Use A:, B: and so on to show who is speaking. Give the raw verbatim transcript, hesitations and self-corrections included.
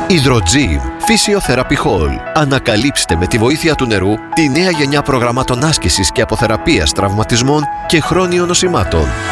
A: Hydrogym Physiotherapy Hall. Ανακαλύψτε με τη βοήθεια του νερού τη νέα γενιά προγραμμάτων άσκησης και αποθεραπείας τραυματισμών και χρόνιων νοσημάτων.